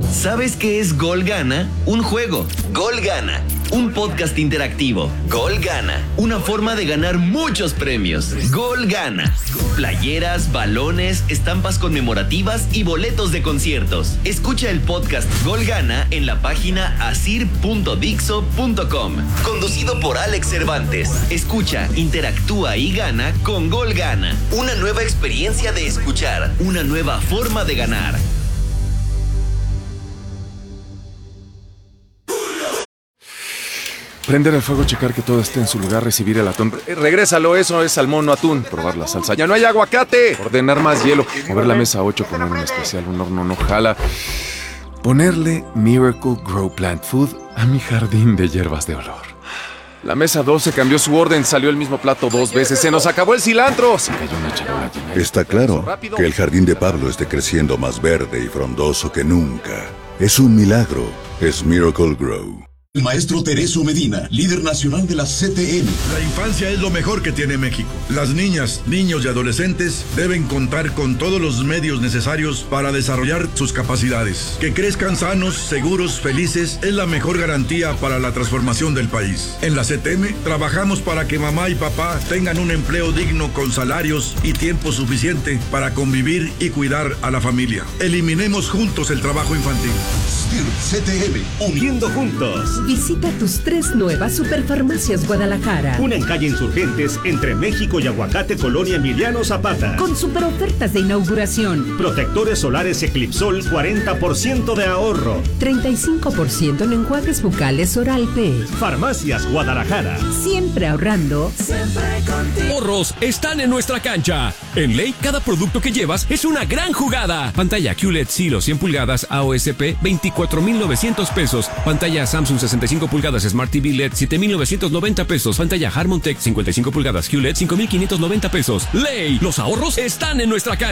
¿Sabes qué es Gol Gana? Un juego. Gol Gana. Un podcast interactivo. Gol Gana. Una forma de ganar muchos premios. Gol Gana. Playeras, balones, estampas conmemorativas y boletos de conciertos. Escucha el podcast Gol Gana en la página asir.dixo.com. Conducido por Alex Cervantes. Escucha, interactúa y gana con Gol Gana. Una nueva experiencia de escuchar. Una nueva forma de ganar. Prender el fuego, checar que todo esté en su lugar, recibir el atún. Regrésalo, eso es salmón, no atún. Probar la salsa. ¡Ya no hay aguacate! Ordenar más hielo. Mover la mesa 8, poner un especial, un horno no jala. Ponerle Miracle Grow Plant Food a mi jardín de hierbas de olor. La mesa 12 cambió su orden, salió el mismo plato 2 veces. ¡Se nos acabó el cilantro! Se cayó una charola llena. Está claro que el jardín de Pablo esté creciendo más verde y frondoso que nunca. Es un milagro. Es Miracle Grow. El maestro Tereso Medina, líder nacional de la CTM. La infancia es lo mejor que tiene México. Las niñas, niños y adolescentes deben contar con todos los medios necesarios para desarrollar sus capacidades. Que crezcan sanos, seguros, felices es la mejor garantía para la transformación del país. En la CTM trabajamos para que mamá y papá tengan un empleo digno con salarios y tiempo suficiente para convivir y cuidar a la familia. Eliminemos juntos el trabajo infantil. CTM, uniendo juntos. Visita tus 3 nuevas Superfarmacias Guadalajara. Una en calle Insurgentes, entre México y Aguacate, Colonia Emiliano Zapata. Con super ofertas de inauguración. Protectores solares Eclipsol, 40% de ahorro. 35% en enjuagues bucales Oral P. Farmacias Guadalajara. Siempre ahorrando. Siempre contigo. Ahorros están en nuestra cancha. En Ley, cada producto que llevas es una gran jugada. Pantalla QLED Silo 100 pulgadas AOSP, 24,900 pesos. Pantalla Samsung 65 pulgadas Smart TV LED, 7,990 pesos. Pantalla Harmon Tech 55 pulgadas QLED, 5,590 pesos. Ley, los ahorros están en nuestra calle.